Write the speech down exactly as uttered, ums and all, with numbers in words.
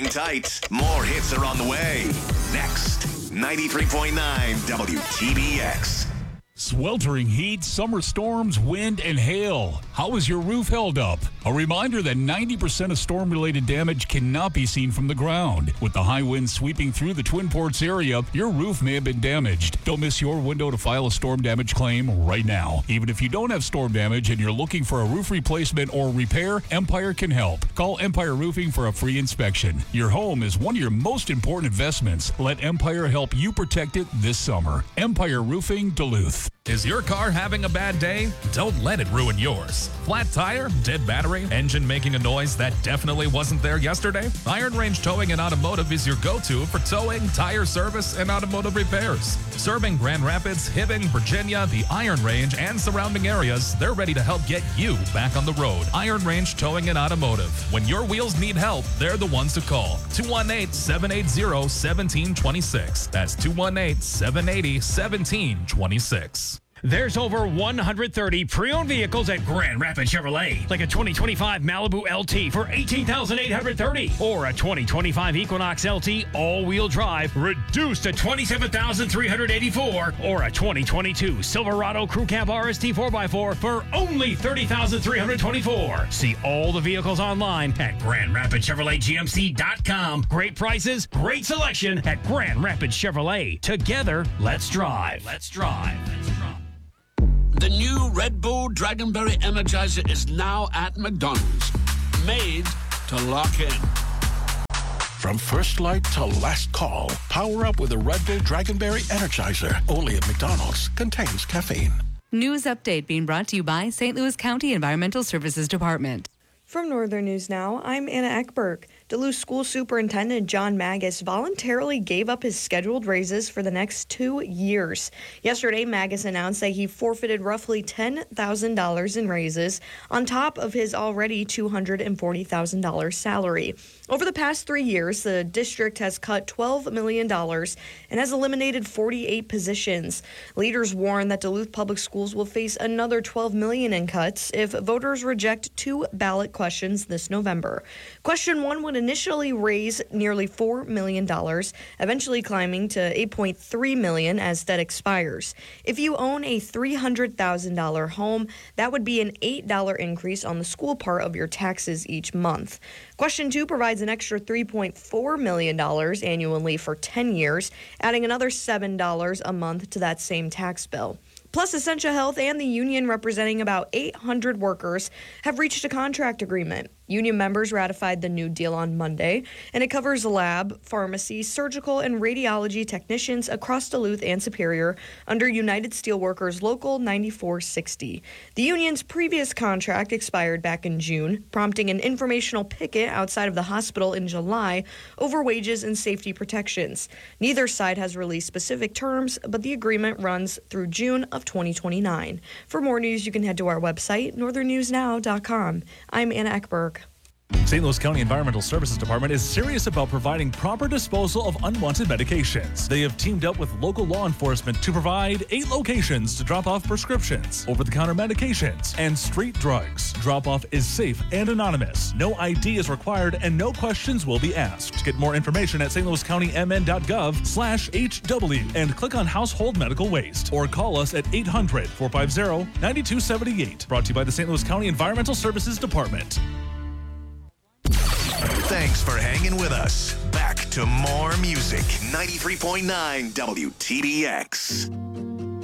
tight. More hits are on the way. Next, ninety-three point nine W T B X. Sweltering heat, summer storms, wind, and hail. How is your roof held up? A reminder that ninety percent of storm-related damage cannot be seen from the ground. With the high winds sweeping through the Twin Ports area, your roof may have been damaged. Don't miss your window to file a storm damage claim right now. Even if you don't have storm damage and you're looking for a roof replacement or repair, Empire can help. Call Empire Roofing for a free inspection. Your home is one of your most important investments. Let Empire help you protect it this summer. Empire Roofing, Duluth. Is your car having a bad day? Don't let it ruin yours. Flat tire, dead battery, engine making a noise that definitely wasn't there yesterday? Iron Range Towing and Automotive is your go-to for towing, tire service, and automotive repairs. Serving Grand Rapids, Hibbing, Virginia, the Iron Range, and surrounding areas, they're ready to help get you back on the road. Iron Range Towing and Automotive. When your wheels need help, they're the ones to call. two one eight, seven eight zero, one seven two six. That's two one eight, seven eight zero, one seven two six. There's over one hundred thirty pre-owned vehicles at Grand Rapids Chevrolet, like a twenty twenty-five Malibu L T for eighteen thousand eight hundred thirty dollars, or a twenty twenty-five Equinox L T all-wheel drive reduced to twenty-seven thousand three hundred eighty-four dollars, or a twenty twenty-two Silverado Crew Cab R S T four by four for only thirty thousand three hundred twenty-four dollars. See all the vehicles online at Grand Rapids Chevrolet G M C dot com. Great prices, great selection at Grand Rapids Chevrolet. Together, let's drive. Let's drive. Let's drive. The new Red Bull Dragonberry Energizer is now at McDonald's. Made to lock in. From first light to last call, power up with a Red Bull Dragonberry Energizer. Only at McDonald's. Contains caffeine. News update being brought to you by Saint Louis County Environmental Services Department. From Northern News Now, I'm Anna Eckberg. Duluth School Superintendent John Magus voluntarily gave up his scheduled raises for the next two years. Yesterday, Magus announced that he forfeited roughly ten thousand dollars in raises on top of his already two hundred forty thousand dollars salary. Over the past three years, the district has cut twelve million dollars and has eliminated forty-eight positions. Leaders warn that Duluth Public Schools will face another twelve million dollars in cuts if voters reject two ballot questions this November. Question one would initially raise nearly four million dollars, eventually climbing to eight point three million dollars as debt expires. If you own a three hundred thousand dollars home, that would be an eight dollars increase on the school part of your taxes each month. Question two provides an extra three point four million dollars annually for ten years, adding another seven dollars a month to that same tax bill. Plus, Essentia Health and the union representing about eight hundred workers have reached a contract agreement. Union members ratified the new deal on Monday, and it covers lab, pharmacy, surgical, and radiology technicians across Duluth and Superior under United Steelworkers Local ninety-four sixty. The union's previous contract expired back in June, prompting an informational picket outside of the hospital in July over wages and safety protections. Neither side has released specific terms, but the agreement runs through June of twenty twenty-nine. For more news, you can head to our website, northern news now dot com. I'm Anna Eckberg. Saint Louis County Environmental Services Department is serious about providing proper disposal of unwanted medications. They have teamed up with local law enforcement to provide eight locations to drop off prescriptions, over-the-counter medications, and street drugs. Drop-off is safe and anonymous. No I D is required and no questions will be asked. Get more information at stlouiscountymn.gov slash HW and click on Household Medical Waste or call us at eight hundred, four five zero, nine two seven eight. Brought to you by the Saint Louis County Environmental Services Department. Thanks for hanging with us. Back to more music. ninety-three point nine W T B X.